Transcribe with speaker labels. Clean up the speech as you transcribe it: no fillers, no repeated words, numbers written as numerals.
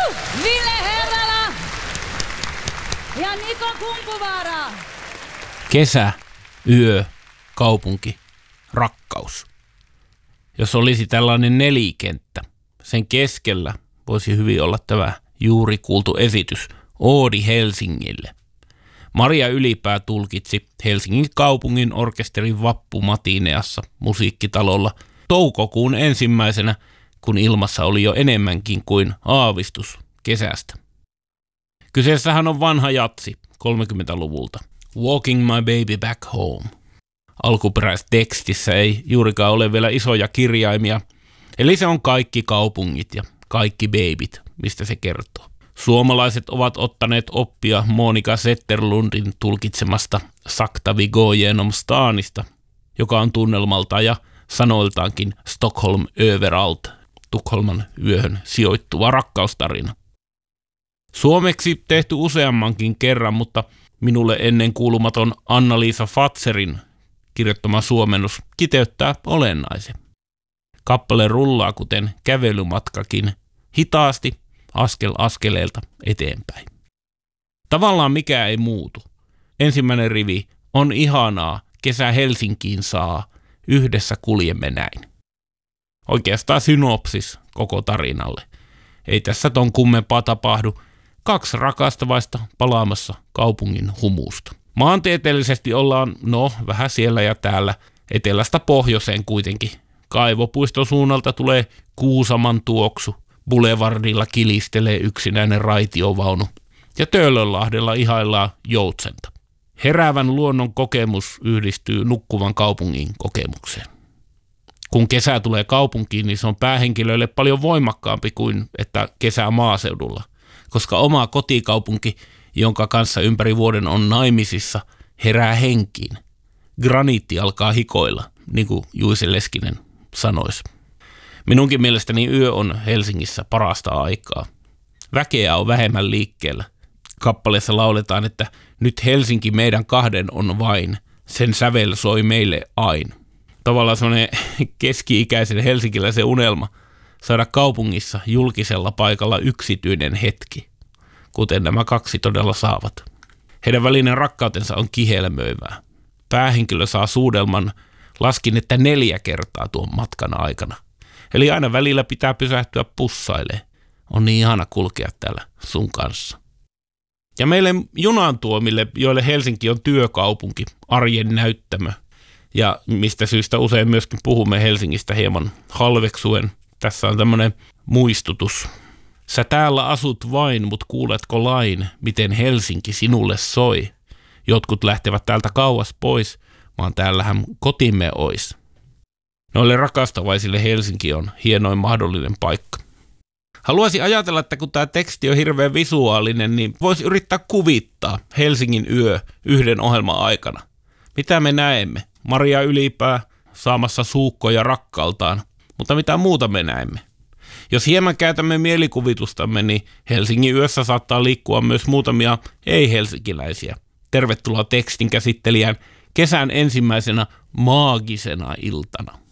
Speaker 1: Ville Herrala ja Niko Kumpuvaara.
Speaker 2: Kesä, yö, kaupunki, rakkaus. Jos olisi tällainen nelikenttä, sen keskellä voisi hyvin olla tämä juuri kuultu esitys Oodi Helsingille. Maria Ylipää tulkitsi Helsingin kaupungin orkesterin vappumatineassa musiikkitalolla toukokuun 1. kun ilmassa oli jo enemmänkin kuin aavistus kesästä. Kyseessähän on vanha jatsi 30-luvulta. Walking my baby back home. Alkuperäistekstissä ei juurikaan ole vielä isoja kirjaimia, eli se on kaikki kaupungit ja kaikki babyt, mistä se kertoo. Suomalaiset ovat ottaneet oppia Monika Zetterlundin tulkitsemasta Sakta vi går genom stanista, joka on tunnelmalta ja sanoiltaankin Stockholm överallt, Tukholman yöhön sijoittuva rakkaustarina. Suomeksi tehty useammankin kerran, mutta minulle ennen kuulumaton Anna-Liisa Fatserin kirjoittama suomennus kiteyttää olennaisen. Kappale rullaa kuten kävelymatkakin hitaasti askel askeleelta eteenpäin. Tavallaan mikään ei muutu. Ensimmäinen rivi on ihanaa, kesä Helsinkiin saa, yhdessä kuljemme näin. Oikeastaan synopsis koko tarinalle. Ei tässä ton kummempaa tapahdu. 2 rakastavaista palaamassa kaupungin humusta. Maantieteellisesti ollaan, vähän siellä ja täällä, etelästä pohjoiseen kuitenkin. Kaivopuiston suunnalta tulee Kuusaman tuoksu, Boulevardilla kilistelee yksinäinen raitiovaunu ja Töölönlahdella ihaillaan joutsenta. Heräävän luonnon kokemus yhdistyy nukkuvan kaupungin kokemukseen. Kun kesä tulee kaupunkiin, niin se on päähenkilöille paljon voimakkaampi kuin että kesä maaseudulla, koska oma kotikaupunki, jonka kanssa ympäri vuoden on naimisissa, herää henkiin. Graniitti alkaa hikoilla, niin kuin Juise Leskinen sanoisi. Minunkin mielestäni yö on Helsingissä parasta aikaa. Väkeä on vähemmän liikkeellä. Kappaleessa lauletaan, että nyt Helsinki meidän kahden on vain, sen sävel soi meille aina. Tavallaan semmoinen keski-ikäisen helsinkiläisen unelma saada kaupungissa julkisella paikalla yksityinen hetki, kuten nämä 2 todella saavat. Heidän välinen rakkautensa on kihelmöivää. Päähenkilö saa suudelman, laskin, että 4 kertaa tuon matkan aikana. Eli aina välillä pitää pysähtyä pussailemaan. On niin ihana kulkea täällä sun kanssa. Ja meille junantuomille, joille Helsinki on työkaupunki, arjen näyttämö, ja mistä syystä usein myöskin puhumme Helsingistä hieman halveksuen. Tässä on tämmöinen muistutus. Sä täällä asut vain, mut kuuletko lain, miten Helsinki sinulle soi? Jotkut lähtevät täältä kauas pois, vaan täällähän kotimme ois. Noille rakastavaisille Helsinki on hienoin mahdollinen paikka. Haluaisin ajatella, että kun tämä teksti on hirveän visuaalinen, niin voisi yrittää kuvittaa Helsingin yö yhden ohjelman aikana. Mitä me näemme? Maria Ylipää saamassa suukkoja rakkaltaan, mutta mitä muuta me näemme? Jos hieman käytämme mielikuvitustamme, niin Helsingin yössä saattaa liikkua myös muutamia ei-helsinkiläisiä. Tervetuloa tekstin käsittelijään kesän ensimmäisenä maagisena iltana.